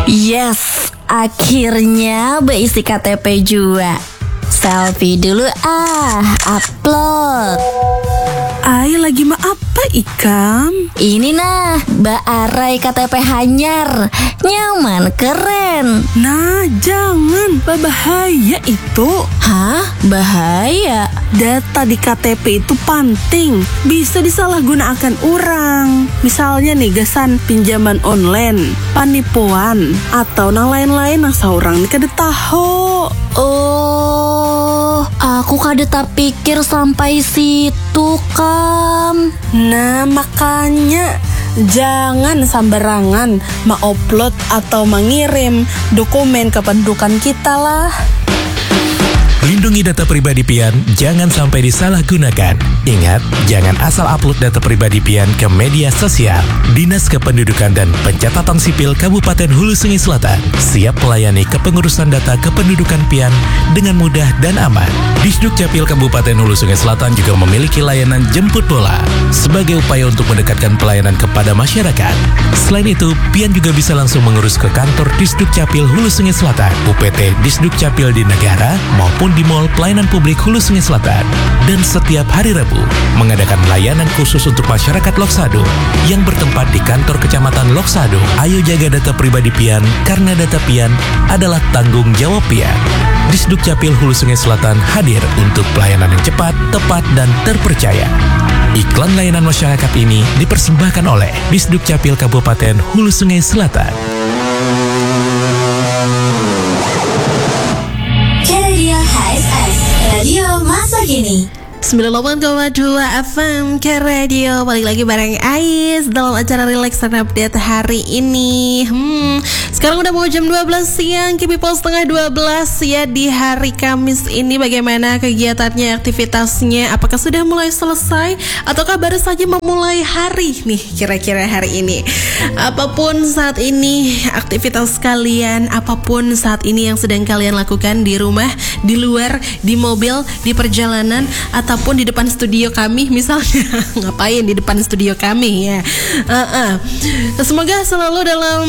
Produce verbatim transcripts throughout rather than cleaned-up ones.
Yes, akhirnya berisi K T P juga. Selfie dulu ah, upload. Ai lagi ma apa Ikam? Ini nah, Mbak Arai K T P hanyar. Nyaman, keren. Nah, jangan, berbahaya itu. Hah? Bahaya? Data di K T P itu penting, bisa disalahgunakan orang. Misalnya nih, gasan pinjaman online, penipuan, atau nang lain-lain yang seorang nih kada tahu. Oh, aku kada tak pikir sampai situ, Kam. Nah, makanya jangan sembarangan ma-upload atau mengirim dokumen kependudukan kita lah. Lindungi data pribadi pian, jangan sampai disalahgunakan. Ingat, jangan asal upload data pribadi pian ke media sosial. Dinas Kependudukan dan Pencatatan Sipil Kabupaten Hulu Sungai Selatan siap melayani kepengurusan data kependudukan pian dengan mudah dan aman. Disduk Capil Kabupaten Hulu Sungai Selatan juga memiliki layanan jemput bola sebagai upaya untuk mendekatkan pelayanan kepada masyarakat. Selain itu, pian juga bisa langsung mengurus ke kantor Disduk Capil Hulu Sungai Selatan, U P T Disduk Capil di negara maupun di Mall Pelayanan Publik Hulu Sungai Selatan. Dan setiap hari Rabu mengadakan layanan khusus untuk masyarakat Loksado yang bertempat di kantor Kecamatan Loksado. Ayo jaga data pribadi pian karena data pian adalah tanggung jawab pian. Disduk Capil Hulu Sungai Selatan hadir untuk pelayanan yang cepat, tepat, dan terpercaya. Iklan layanan masyarakat ini dipersembahkan oleh Disduk Capil Kabupaten Hulu Sungai Selatan. Radio masa kini sembilan puluh delapan koma dua F M ke radio. Balik lagi bareng Ais dalam acara Relax dan Update hari ini. Hmm, sekarang udah mau jam dua belas siang, People setengah dua belas ya di hari Kamis ini. Bagaimana kegiatannya, aktivitasnya? Apakah sudah mulai selesai ataukah baru saja memulai hari nih kira-kira hari ini? Apapun saat ini aktivitas kalian, apapun saat ini yang sedang kalian lakukan di rumah, di luar, di mobil, di perjalanan, atau ataupun di depan studio kami misalnya. Ngapain di depan studio kami ya. uh-uh. Semoga selalu dalam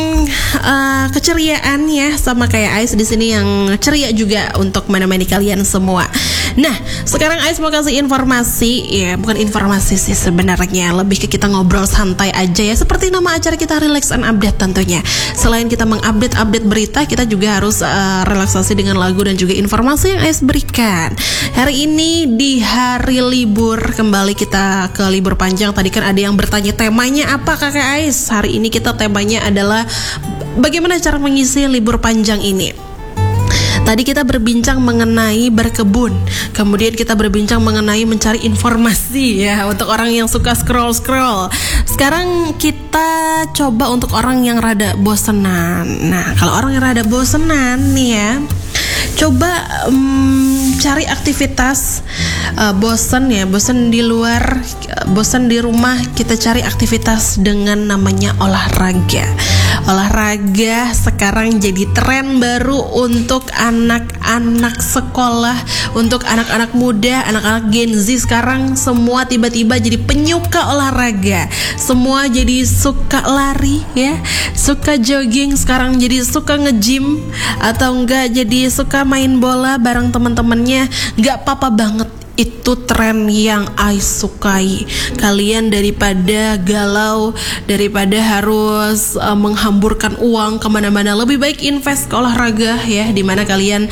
uh, keceriaan ya, sama kayak Ais di sini yang ceria juga untuk menemani kalian semua. Nah, sekarang Ais mau kasih informasi. Ya, bukan informasi sih sebenarnya, lebih ke kita ngobrol santai aja ya, seperti nama acara kita, Relax and Update tentunya. Selain kita mengupdate-update berita, kita juga harus uh, relaksasi dengan lagu dan juga informasi yang Ais berikan. Hari ini di hari libur, kembali kita ke libur panjang. Tadi kan ada yang bertanya temanya apa Kakak Ais. Hari ini kita temanya adalah bagaimana cara mengisi libur panjang ini. Tadi kita berbincang mengenai berkebun, kemudian kita berbincang mengenai mencari informasi ya, untuk orang yang suka scroll-scroll. Sekarang kita coba untuk orang yang rada bosenan. Nah, kalau orang yang rada bosenan nih ya, coba um, cari aktivitas. uh, bosen ya, bosen di luar, bosen di rumah, kita cari aktivitas dengan namanya olahraga. Olahraga sekarang jadi tren baru untuk anak-anak sekolah, untuk anak-anak muda, anak-anak Gen Z. Sekarang semua tiba-tiba jadi penyuka olahraga. Semua jadi suka lari ya, suka jogging, sekarang jadi suka nge-gym, atau enggak jadi suka main bola bareng teman-temannya. Enggak apa-apa banget. Itu tren yang Ais sukai. Kalian daripada galau, daripada harus uh, menghamburkan uang kemana-mana, lebih baik invest ke olahraga ya, dimana kalian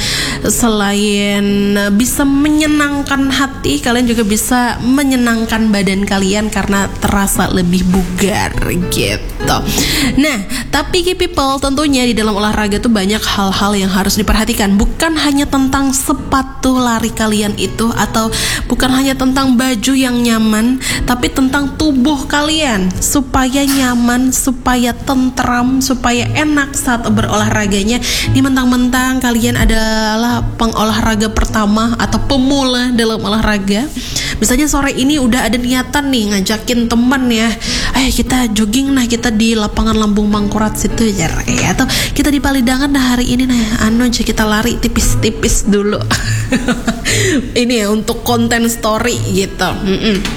selain bisa menyenangkan hati, kalian juga bisa menyenangkan badan kalian karena terasa lebih bugar gitu. Nah, tapi people, tentunya di dalam olahraga tuh banyak hal-hal yang harus diperhatikan. Bukan hanya tentang sepatu lari kalian itu, atau bukan hanya tentang baju yang nyaman, tapi tentang tubuh kalian supaya nyaman, supaya tentram, supaya enak saat berolahraganya. Di mentang-mentang kalian adalah pengolahraga pertama atau pemula dalam olahraga, misalnya sore ini udah ada niatan nih ngajakin teman ya, ayo kita jogging nah, kita di lapangan Lambung Mangkurat situ ya, atau kita di Palidangan nah hari ini nah, anu aja kita lari tipis-tipis dulu. Ini ya untuk konten story gitu. Mm-mm.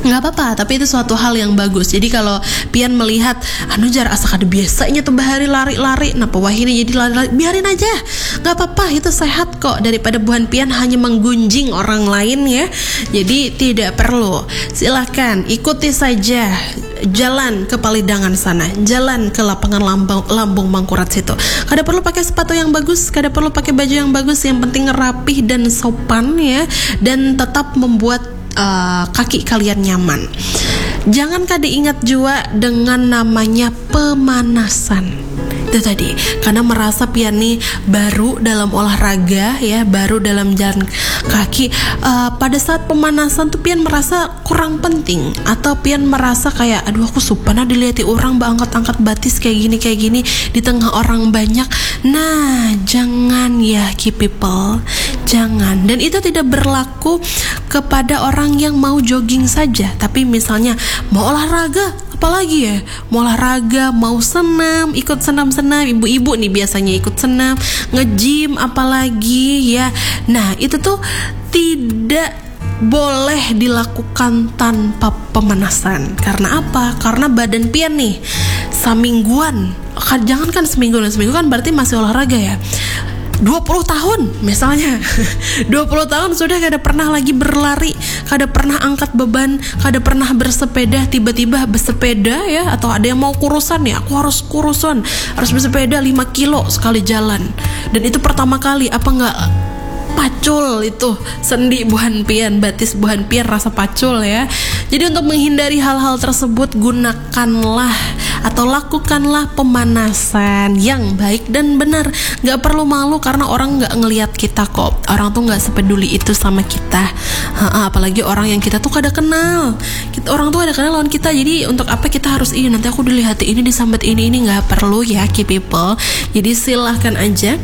nggak apa-apa, tapi itu suatu hal yang bagus. Jadi kalau pian melihat anu jar asa kada biasanya tuh bahari lari-lari, napa wah ini jadi lari-lari, biarin aja, nggak apa-apa, itu sehat kok, daripada buhan pian hanya menggunjing orang lain ya. Jadi tidak perlu, silahkan ikuti saja jalan ke Palidangan sana, jalan ke lapangan Lambung, Lambung Mangkurat situ. Kada perlu pakai sepatu yang bagus, kada perlu pakai baju yang bagus, yang penting rapih dan sopan ya, dan tetap membuat Uh, kaki kalian nyaman. Jangan kada ingat juga dengan namanya pemanasan. Itu tadi, karena merasa pian nih baru dalam olahraga ya, baru dalam jalan kaki, uh, pada saat pemanasan tuh pian merasa kurang penting, atau pian merasa kayak aduh aku supana dilihat orang angkat-angkat batis kayak gini kayak gini di tengah orang banyak. Nah, jangan ya key people, jangan. Dan itu tidak berlaku kepada orang yang mau jogging saja, tapi misalnya mau olahraga, apalagi ya, mau olahraga, mau senam, ikut senam-senam, ibu-ibu nih biasanya ikut senam, nge-gym apalagi ya. Nah, itu tuh tidak boleh dilakukan tanpa pemanasan. Karena apa? Karena badan pian nih semingguan, jangan kan seminggu, seminggu kan berarti masih olahraga ya, dua puluh tahun misalnya dua puluh tahun sudah kada pernah lagi berlari, kada pernah angkat beban, kada pernah bersepeda, tiba-tiba bersepeda ya, atau ada yang mau kurusan ya, aku harus kurusan, harus bersepeda lima kilo sekali jalan, dan itu pertama kali, apa enggak pacul itu sendi buhan pian, batis buhan pian rasa pacul ya. Jadi untuk menghindari hal-hal tersebut, gunakanlah atau lakukanlah pemanasan yang baik dan benar. Gak perlu malu karena orang gak ngelihat kita kok. Orang tuh gak sepeduli itu sama kita. Ha-ha, apalagi orang yang kita tuh kada kenal. Kita, orang tuh kada kenal lawan kita. Jadi untuk apa kita harus ini nanti aku dilihat ini disambat ini ini, gak perlu ya key people. Jadi silahkan aja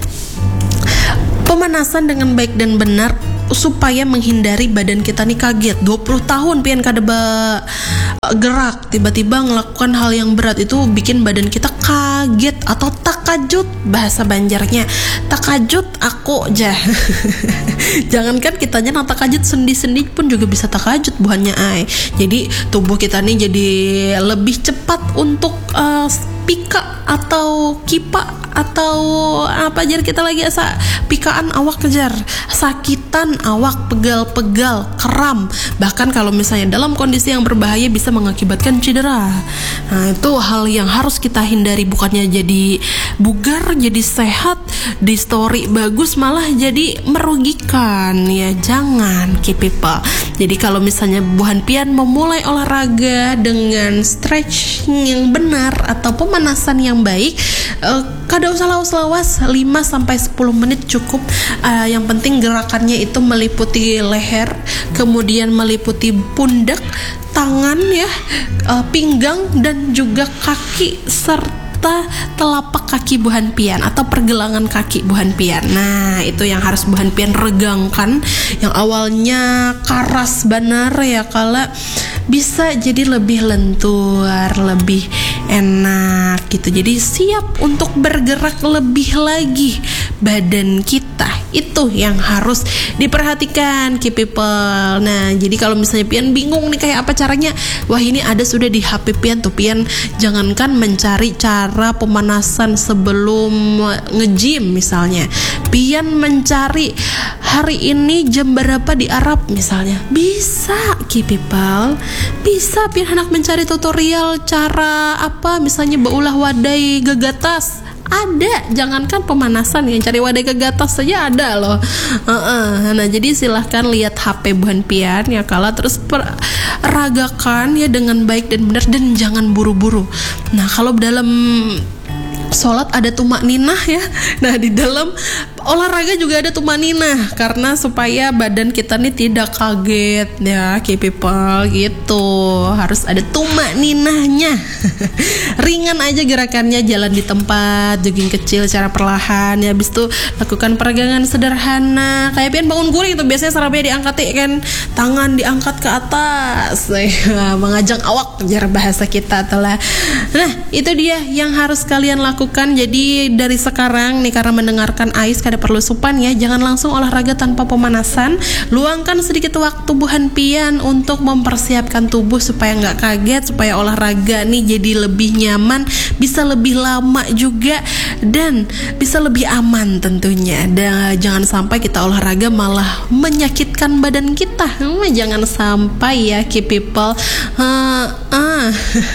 pemanasan dengan baik dan benar supaya menghindari badan kita nih kaget. Dua puluh tahun pian kada gerak, tiba-tiba ngelakukan hal yang berat itu bikin badan kita kaget atau takajut, bahasa Banjarnya takajut aku jah. Jangankan kitanya nang takajut, sendi-sendi pun juga bisa takajut buhannya ay. Jadi tubuh kita nih jadi lebih cepat untuk uh, pika atau kipa atau apa jar kita lagi asa pikaan awak kejar, sakitan awak, pegal-pegal, kram, bahkan kalau misalnya dalam kondisi yang berbahaya bisa mengakibatkan cedera. Nah, itu hal yang harus kita hindari, bukannya jadi bugar, jadi sehat, di story bagus malah jadi merugikan ya, jangan key people. Jadi kalau misalnya buhan pian memulai olahraga dengan stretching yang benar atau pemanasan yang baik, uh, kada usah lawas-lawas, lima sampai sepuluh menit cukup. Uh, yang penting gerakannya itu meliputi leher, kemudian meliputi pundak, tangan ya, uh, pinggang dan juga kaki serta telapak kaki buhan pian atau pergelangan kaki buhan pian. Nah, itu yang harus buhan pian regangkan. Yang awalnya karas benar ya, kalau bisa jadi lebih lentur, lebih enak gitu. Jadi siap untuk bergerak lebih lagi badan kita. Itu yang harus diperhatikan key people. Nah, jadi kalau misalnya pian bingung nih kayak apa caranya, wah ini ada sudah di H P pian tuh. Pian jangankan mencari cara pemanasan sebelum nge-gym misalnya, pian mencari hari ini jam berapa di Arab misalnya, bisa key people, bisa pian hendak mencari tutorial cara apa misalnya beulah wadai gegatas, ada. Jangankan pemanasan, yang cari wadai gegatas saja ada loh. uh-uh. Nah, jadi silahkan lihat H P buhan pian ya kala, terus peragakan ya dengan baik dan benar, dan jangan buru-buru. Nah, kalau dalam sholat ada tumak ninah ya, nah di dalam olahraga juga ada tumak ninah, karena supaya badan kita nih tidak kaget ya key people gitu. Harus ada tumak ninahnya. Ringan aja gerakannya, jalan di tempat, jogging kecil secara perlahan ya, habis itu lakukan peregangan sederhana kayak pian bangun guring itu biasanya sarabnya diangkat kan, tangan diangkat ke atas mengajak awak jar bahasa kita telah. Nah, itu dia yang harus kalian lakukan lakukan. Jadi dari sekarang nih, karena mendengarkan Ais kada perlu supan ya, jangan langsung olahraga tanpa pemanasan. Luangkan sedikit waktu Buhan Pian untuk mempersiapkan tubuh supaya nggak kaget, supaya olahraga nih jadi lebih nyaman, bisa lebih lama juga, dan bisa lebih aman tentunya. Dan jangan sampai kita olahraga malah menyakitkan badan kita. Hmm, jangan sampai ya, key people. Uh, ah.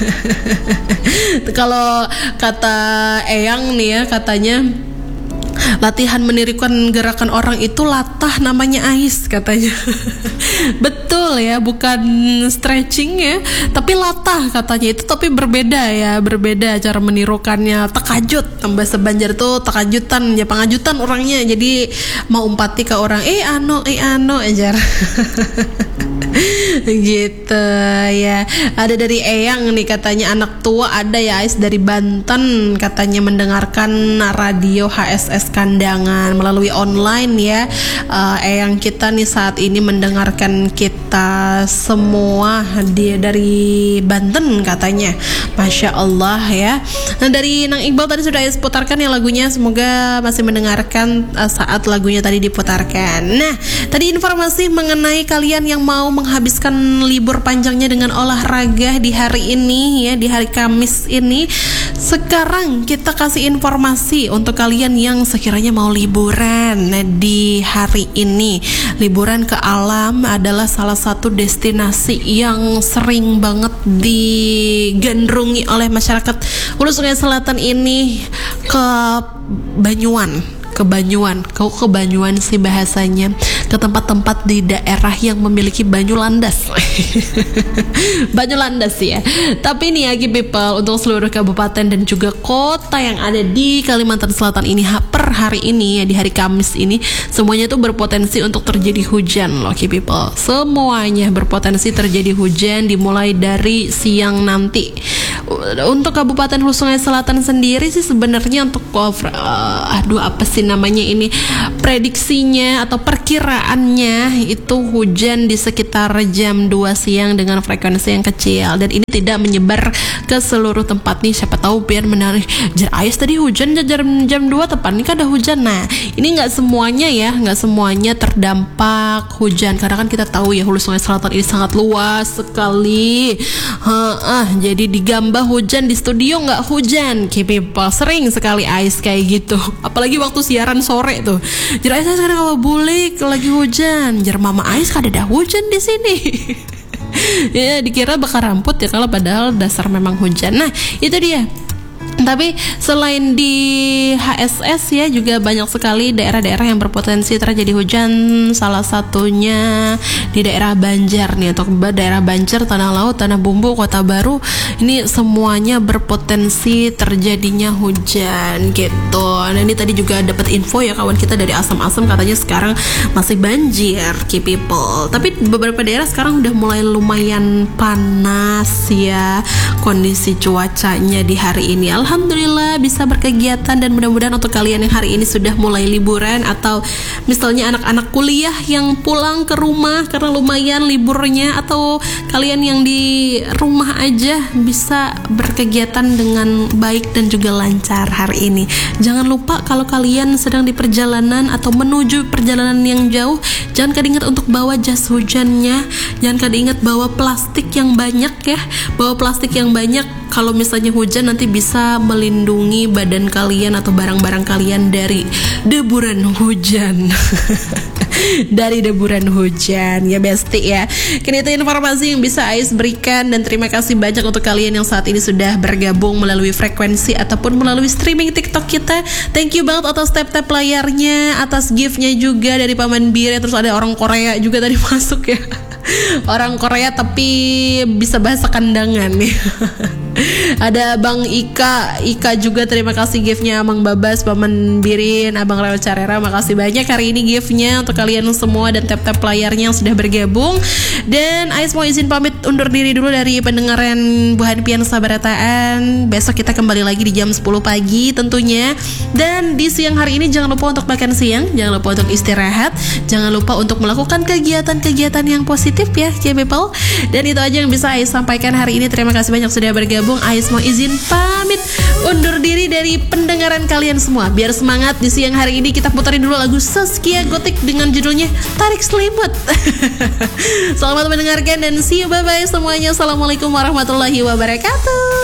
Kalau kata Eyang nih ya, katanya latihan menirukan gerakan orang itu latah namanya Ais katanya. Betul ya, bukan stretching ya, tapi latah katanya itu, tapi berbeda ya, berbeda cara menirukannya. Takajut, bahasa Banjar tuh takajutan ya, pengajutan orangnya. Jadi mau umpati ke orang, eh ano, eh ano ajar. Gitu ya. Ada dari Eyang nih, katanya anak tua ada ya Ais dari Banten, katanya mendengarkan radio H S S Kandangan melalui online ya. uh, Eyang kita nih saat ini mendengarkan kita semua dia dari Banten katanya. Masya Allah ya. Nah, dari Nang Iqbal tadi sudah Ais putarkan ya lagunya, semoga masih mendengarkan uh, saat lagunya tadi diputarkan. Nah, tadi informasi mengenai kalian yang mau menghabiskan libur panjangnya dengan olahraga di hari ini ya, di hari Kamis ini. Sekarang kita kasih informasi untuk kalian yang sekiranya mau liburan di hari ini. Liburan ke alam adalah salah satu destinasi yang sering banget digandrungi oleh masyarakat Hulu Sungai Selatan ini, ke Banyuwan. Ke Banyuwan, kau ke Banyuwan sih bahasanya, ke tempat-tempat di daerah yang memiliki banyu landas. Banyu landas ya. Tapi nih ya people, untuk seluruh kabupaten dan juga kota yang ada di Kalimantan Selatan ini per hari ini ya, di hari Kamis ini, semuanya tuh berpotensi untuk terjadi hujan loh people. Semuanya berpotensi terjadi hujan dimulai dari siang nanti. Untuk Kabupaten Hulu Sungai Selatan sendiri sih sebenarnya untuk uh, aduh apa sih namanya ini, prediksinya atau perkiraannya itu hujan di sekitar jam dua siang dengan frekuensi yang kecil, dan ini tidak menyebar ke seluruh tempat nih. Siapa tahu biar menarik jar Ais tadi hujan jam jam dua tepat nih kan ada hujan. Nah, ini nggak semuanya ya, nggak semuanya terdampak hujan, karena kan kita tahu ya Hulu Sungai Selatan ini sangat luas sekali. Heeh, jadi digambar hujan di studio nggak hujan, people. Sering sekali Ais kayak gitu, apalagi waktu siaran sore tuh. Jar Ais sekarang kalau bulik lagi hujan, jar Mama Ais kada ada hujan di sini. Ya dikira bakar rambut ya, kalau padahal dasar memang hujan. Nah itu dia. Tapi selain di H S S ya, juga banyak sekali daerah-daerah yang berpotensi terjadi hujan. Salah satunya di daerah Banjar nih, atau daerah Banjar, Tanah Laut, Tanah Bumbu, Kota Baru. Ini semuanya berpotensi terjadinya hujan gitu. Nah ini tadi juga dapat info ya kawan kita dari Asam-Asam, katanya sekarang masih banjir, key people. Tapi beberapa daerah sekarang udah mulai lumayan panas ya kondisi cuacanya di hari ini. Alhamdulillah bisa berkegiatan, dan mudah-mudahan untuk kalian yang hari ini sudah mulai liburan, atau misalnya anak-anak kuliah yang pulang ke rumah karena lumayan liburnya, atau kalian yang di rumah aja bisa berkegiatan dengan baik dan juga lancar hari ini. Jangan lupa kalau kalian sedang di perjalanan atau menuju perjalanan yang jauh, jangan kada ingat untuk bawa jas hujannya, jangan kada ingat bawa plastik yang banyak ya, bawa plastik yang banyak. Kalau misalnya hujan nanti bisa melindungi badan kalian atau barang-barang kalian dari deburan hujan. Dari deburan hujan ya Besti ya. Kini itu informasi yang bisa Ais berikan, dan terima kasih banyak untuk kalian yang saat ini sudah bergabung melalui frekuensi ataupun melalui streaming TikTok kita. Thank you banget atas tap-tap layarnya, atas gift-nya juga dari Paman Bir. Terus ada orang Korea juga tadi masuk ya. Orang Korea tapi bisa bahasa kandangan nih. Ada Bang Ika Ika juga, terima kasih giftnya. Mang Babas, Paman Birin, Abang Rel Carera, makasih banyak hari ini giftnya untuk kalian semua dan tap-tap layarnya yang sudah bergabung. Dan Ais mau izin pamit undur diri dulu dari pendengaran Buhan Pian Sabarataan. Besok kita kembali lagi di jam sepuluh pagi tentunya. Dan di siang hari ini jangan lupa untuk makan siang, jangan lupa untuk istirahat, jangan lupa untuk melakukan kegiatan-kegiatan yang positif ya, people. Dan itu aja yang bisa Ais sampaikan hari ini. Terima kasih banyak sudah bergabung. Ais mau izin pamit. undur diri dari pendengaran kalian semua. Biar semangat di siang hari ini, kita puterin dulu lagu Saskia Gotik dengan judulnya Tarik Selimut. Selamat mendengarkan dan see you, bye-bye semuanya. Assalamualaikum warahmatullahi wabarakatuh.